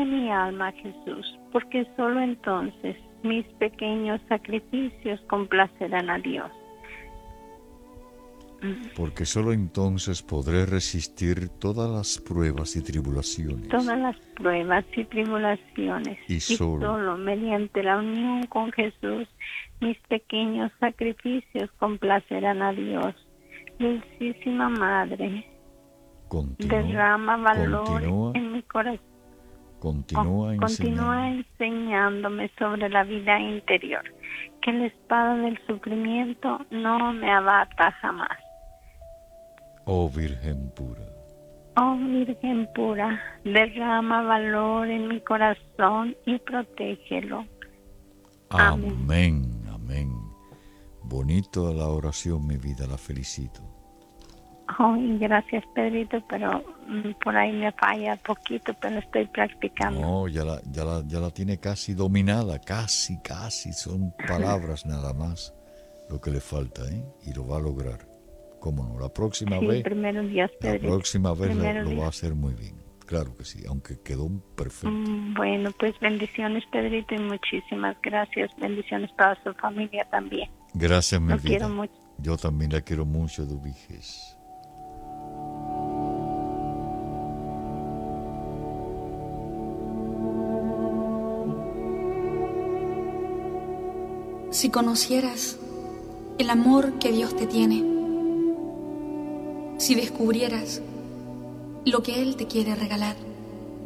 mi alma, Jesús, porque solo entonces mis pequeños sacrificios complacerán a Dios. Porque solo entonces podré resistir todas las pruebas y tribulaciones. Todas las pruebas y tribulaciones. Y solo mediante la unión con Jesús, mis pequeños sacrificios complacerán a Dios. Dulcísima Madre, derrama valor en mi corazón. Continúa enseñándome sobre la vida interior, que la espada del sufrimiento no me abata jamás. Oh Virgen pura. Oh Virgen pura, derrama valor en mi corazón y protégelo. Amén, amén. Bonito la oración, mi vida, la felicito. Oh, gracias, Pedrito, pero por ahí me falla poquito, pero estoy practicando. No, ya la tiene casi dominada, casi, son palabras nada más lo que le falta, ¿eh? Y lo va a lograr. ¿Cómo no? La próxima vez, primero Dios, Pedrito. La próxima vez lo va a hacer muy bien. Claro que sí, aunque quedó perfecto. Bueno, pues bendiciones, Pedrito, y muchísimas gracias. Bendiciones para su familia también. Gracias, mi vida. Quiero mucho. Yo también la quiero mucho, Eduviges. Si conocieras el amor que Dios te tiene, si descubrieras lo que Él te quiere regalar,